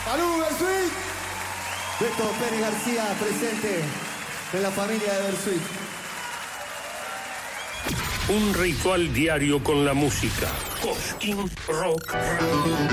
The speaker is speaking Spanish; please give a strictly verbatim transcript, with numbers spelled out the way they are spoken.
¡Salud, Bersuit! Beto Pérez García, presente en la familia de Bersuit. Un ritual diario con la música. Cosquín Rock Radio.